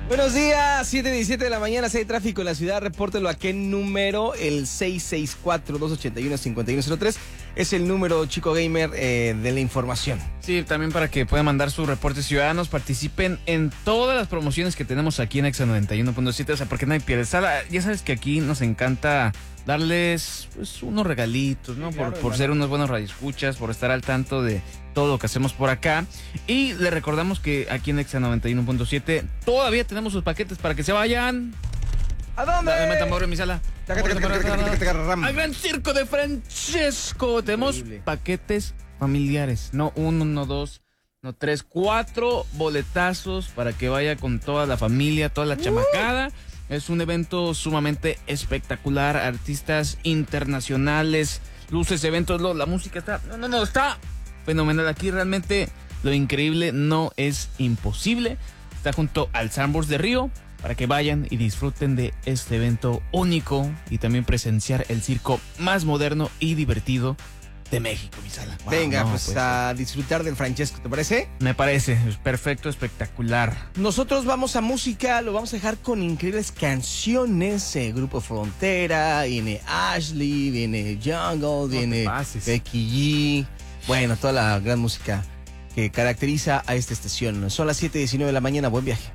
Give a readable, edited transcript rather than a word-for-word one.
Buenos días, 7:17 de la mañana, si hay tráfico en la ciudad, repórtelo a qué número, el 664-281-5103, es el número, Chico Gamer, de la información. Sí, también para que puedan mandar sus reportes ciudadanos, participen en todas las promociones que tenemos aquí en Exa 91.7, o sea, porque nadie pierde. Ya sabes que aquí nos encanta darles pues unos regalitos, ¿no? Sí, claro, por ser unos buenos radioescuchas, por estar al tanto de todo lo que hacemos por acá. Y le recordamos que aquí en Exa 91.7 todavía tenemos sus paquetes para que se vayan. ¿A dónde? En mi sala. Al Gran Circo de Francesco. Tenemos paquetes familiares. No uno, no dos, no tres, 4 boletazos para que vaya con toda la familia, toda la chamacada. Es un evento sumamente espectacular, artistas internacionales, luces, eventos, la música está fenomenal. Aquí realmente lo increíble no es imposible. Está junto al Sandbox de Río para que vayan y disfruten de este evento único y también presenciar el circo más moderno y divertido de México, mi sala. Wow, venga, pues a disfrutar del Francesco, ¿te parece? Me parece, es perfecto, espectacular. Nosotros vamos a música, lo vamos a dejar con increíbles canciones. Grupo Frontera, viene Ashley, viene Jungle, viene Becky G. Bueno, toda la gran música que caracteriza a esta estación. Son las 7:19 de la mañana, buen viaje.